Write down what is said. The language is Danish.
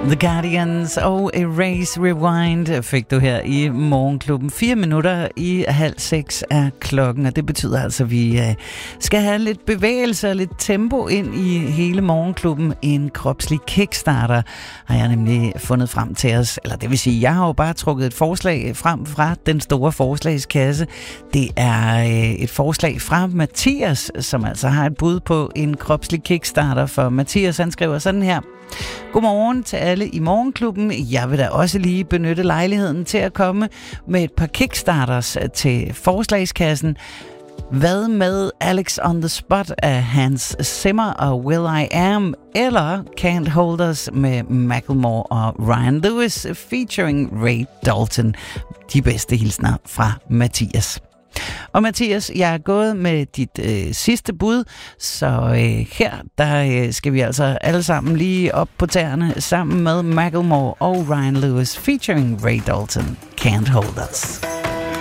The Guardians og Erase Rewind fik du her i Morgenklubben. 4 minutter i 5:30 er klokken, og det betyder altså, at vi skal have lidt bevægelse og lidt tempo ind i hele Morgenklubben. En kropslig kickstarter har jeg nemlig fundet frem til os. Eller det vil sige, jeg har jo bare trukket et forslag frem fra den store forslagskasse. Det er et forslag fra Mathias, som altså har et bud på en kropslig kickstarter. For Mathias, han skriver sådan her: Godmorgen til alle i Morgenklubben. Jeg vil da også lige benytte lejligheden til at komme med et par kickstarters til forslagskassen. Hvad med Alex on the Spot af Hans Zimmer og Will I Am, eller Can't Hold Us med Macklemore og Ryan Lewis featuring Ray Dalton? De bedste hilsner fra Mathias. Og Mathias, jeg er gået med dit sidste bud, så her der skal vi altså alle sammen lige op på tæerne sammen med Macklemore og Ryan Lewis featuring Ray Dalton, Can't Hold Us.